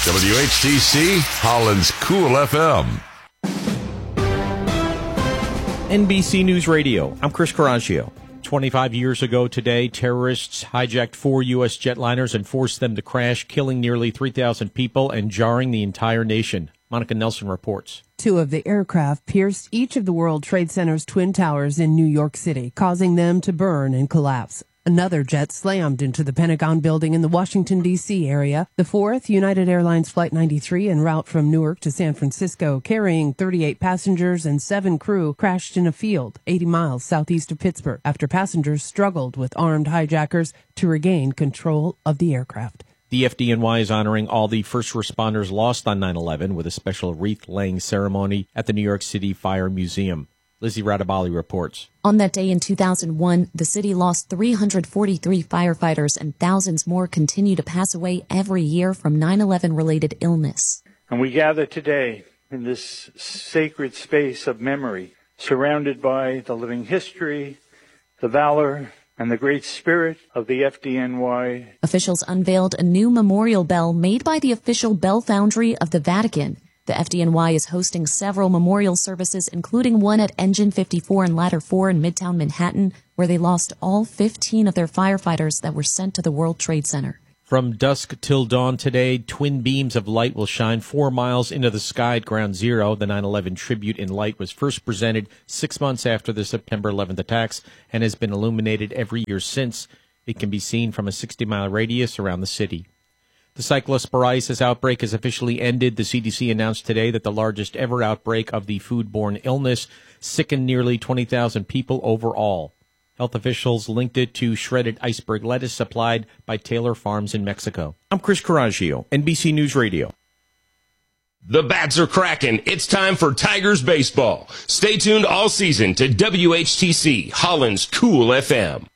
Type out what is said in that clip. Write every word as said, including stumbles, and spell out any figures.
W H T C, Holland's Cool F M. N B C News Radio, I'm Chris Coraggio. twenty-five years ago today, terrorists hijacked four U S jetliners and forced them to crash, killing nearly three thousand people and jarring the entire nation. Monica Nelson reports. Two of the aircraft pierced each of the World Trade Center's twin towers in New York City, causing them to burn and collapse. Another jet slammed into the Pentagon building in the Washington, D C area. The fourth, United Airlines Flight ninety-three, en route from Newark to San Francisco, carrying thirty-eight passengers and seven crew, crashed in a field eighty miles southeast of Pittsburgh after passengers struggled with armed hijackers to regain control of the aircraft. The F D N Y is honoring all the first responders lost on nine eleven with a special wreath-laying ceremony at the New York City Fire Museum. Lizzie Radabali reports. On that day in two thousand one, the city lost three hundred forty-three firefighters and thousands more continue to pass away every year from nine eleven-related illness. And we gather today in this sacred space of memory, surrounded by the living history, the valor, and the great spirit of the F D N Y. Officials unveiled a new memorial bell made by the official bell foundry of the Vatican. The F D N Y is hosting several memorial services, including one at Engine fifty-four and Ladder four in Midtown Manhattan, where they lost all fifteen of their firefighters that were sent to the World Trade Center. From dusk till dawn today, twin beams of light will shine four miles into the sky at Ground Zero. The nine eleven tribute in light was first presented six months after the September eleventh attacks and has been illuminated every year since. It can be seen from a sixty-mile radius around the city. The cyclosporiasis outbreak has officially ended. The C D C announced today that the largest ever outbreak of the foodborne illness sickened nearly twenty thousand people overall. Health officials linked it to shredded iceberg lettuce supplied by Taylor Farms in Mexico. I'm Chris Coraggio, N B C News Radio. The bats are cracking. It's time for Tigers baseball. Stay tuned all season to W H T C, Holland's Cool F M.